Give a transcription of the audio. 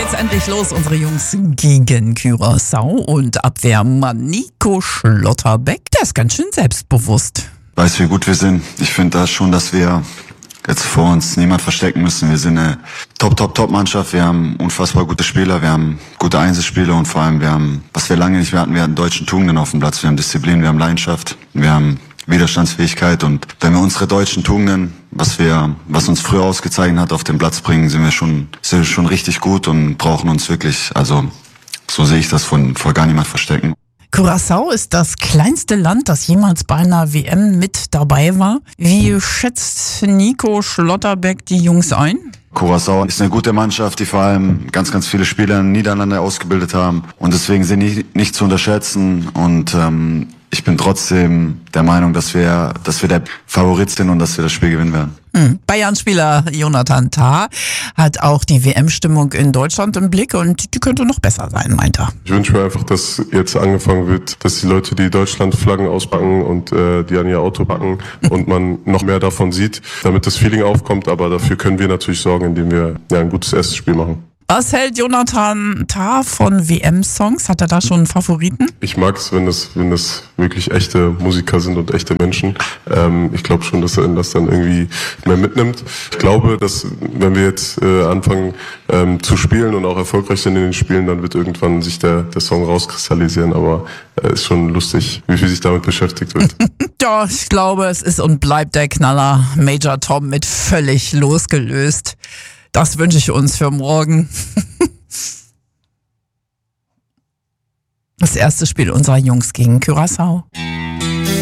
geht's endlich los, unsere Jungs gegen Curaçao und Abwehrmann Nico Schlotterbeck, der ist ganz schön selbstbewusst. Weiß, wie gut wir sind. Ich finde da schon, dass wir jetzt vor uns niemand verstecken müssen. Wir sind eine Top-Mannschaft. Wir haben unfassbar gute Spieler. Wir haben gute Einzelspieler und vor allem wir haben, was wir lange nicht mehr hatten, wir hatten deutschen Tugenden auf dem Platz. Wir haben Disziplin, wir haben Leidenschaft, wir haben Widerstandsfähigkeit und wenn wir unsere deutschen Tugenden, was uns früher ausgezeichnet hat, auf den Platz bringen, sind wir schon richtig gut und brauchen uns wirklich, also so sehe ich das vor gar niemand verstecken. Curaçao ist das kleinste Land, das jemals bei einer WM mit dabei war. Wie schätzt Nico Schlotterbeck die Jungs ein? Curaçao ist eine gute Mannschaft, die vor allem ganz, ganz viele Spieler in den Niederlanden ausgebildet haben und deswegen sind die nicht zu unterschätzen und ich bin trotzdem der Meinung, dass wir der Favorit sind und dass wir das Spiel gewinnen werden. Bayern-Spieler Jonathan Tah hat auch die WM-Stimmung in Deutschland im Blick und die könnte noch besser sein, meint er. Ich wünsche mir einfach, dass jetzt angefangen wird, dass die Leute die Deutschland-Flaggen auspacken und die an ihr Auto packen und man noch mehr davon sieht, damit das Feeling aufkommt. Aber dafür können wir natürlich sorgen, indem wir ein gutes erstes Spiel machen. Was hält Jonathan Tah von WM-Songs? Hat er da schon einen Favoriten? Ich mag es, wenn das wirklich echte Musiker sind und echte Menschen. Ich glaube schon, dass er das dann irgendwie mehr mitnimmt. Ich glaube, dass wenn wir jetzt anfangen zu spielen und auch erfolgreich sind in den Spielen, dann wird irgendwann sich der Song rauskristallisieren. Aber ist schon lustig, wie viel sich damit beschäftigt wird. Ja, ich glaube, es ist und bleibt der Knaller. Major Tom mit völlig losgelöst. Das wünsche ich uns für morgen. Das erste Spiel unserer Jungs gegen Curaçao.